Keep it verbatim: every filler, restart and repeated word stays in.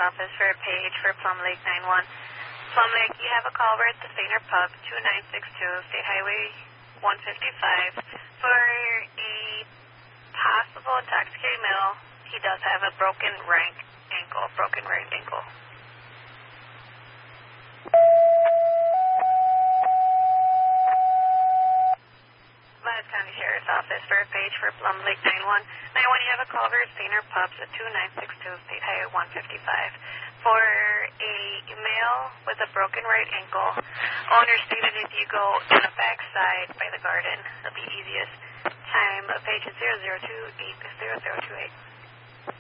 office for a page for Plum Lake nine one. Plum Lake, you have a caller at the Sainer Pub, two nine six two, State Highway one fifty-five, for a possible intoxicating male. He does have a broken right ankle, broken right ankle. Vance County Sheriff's Office for a page for Plum Lake nine one. nine one, you have a call for Sainer Pubs at two nine six two, State Highway one fifty-five. For a male with a broken right ankle, owner stated if you go on the back side by the garden, it'll be easiest. Time of page is zero zero two eight zero zero two eight.